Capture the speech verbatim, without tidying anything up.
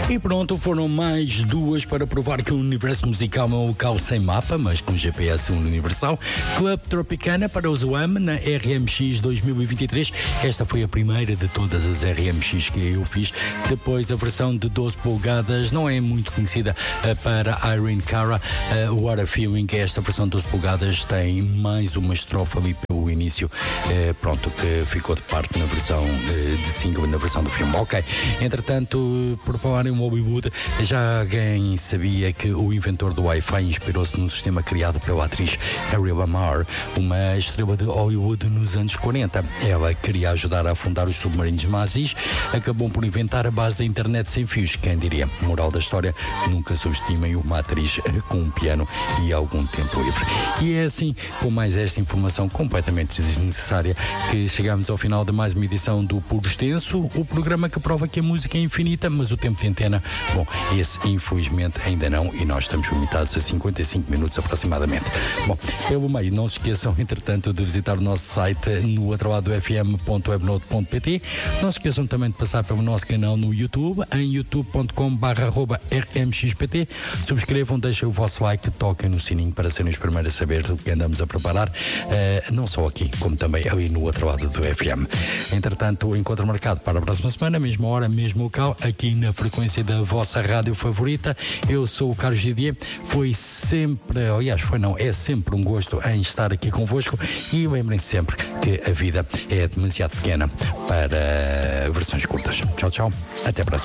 E pronto, foram mais duas para provar que o universo musical é um local sem mapa, mas com G P S universal. Club Tropicana para o Zoam na R M X dois mil e vinte e três. Esta foi a primeira de todas as R M X que eu fiz. Depois a versão de doze polegadas não é muito conhecida para Irene Cara. Uh, What a Feeling, esta versão de doze polegadas tem mais uma estrofe ali pelo início, uh, pronto, que ficou de parte na versão uh, de single, na versão do filme. Ok, entretanto, por falar em Hollywood, já alguém sabia que o inventor do Wi-Fi inspirou-se num sistema criado pela atriz Harry Lamar, uma estrela de Hollywood nos anos quarenta. Ela queria ajudar a afundar os submarinos nazis, acabou por inventar a base da internet sem fios. Quem diria? Moral da história, nunca subestimem uma atriz com um piano e algum tempo livre. E é assim, com mais esta informação completamente desnecessária, que chegamos ao final de mais uma edição do Puro Extenso, o programa que prova que a música é infinita, mas o tempo de antena, bom, esse infelizmente ainda não, e nós estamos limitados a cinquenta e cinco minutos aproximadamente. Bom, pelo meio, não se esqueçam, entretanto, de visitar o nosso site no outro lado f m ponto webnode ponto p t. Não se esqueçam também de passar pelo nosso canal no YouTube, em youtube ponto com barra arroba r m x p t. Subscrevam, deixem o vosso like, toquem no sininho para serem os primeiros a saber do que andamos a preparar, uh, não só aqui, como também ali no outro lado do F M. Entretanto, o encontro marcado para a próxima semana, mesma hora, mesmo local, aqui na frequência da vossa rádio favorita. Eu sou o Carlos Didier, foi sempre, aliás, foi não, é sempre um gosto em estar aqui convosco, e lembrem-se sempre que a vida é demasiado pequena para versões curtas. Tchau, tchau, até a próxima.